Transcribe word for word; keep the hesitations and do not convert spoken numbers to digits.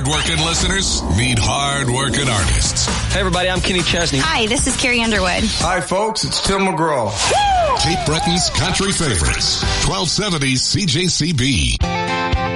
Hard-working listeners meet hard-working artists. Hey, everybody, I'm Kenny Chesney. Hi, this is Carrie Underwood. Hi, folks, it's Tim McGraw. Cape Breton's country favorites, twelve seventy C J C B.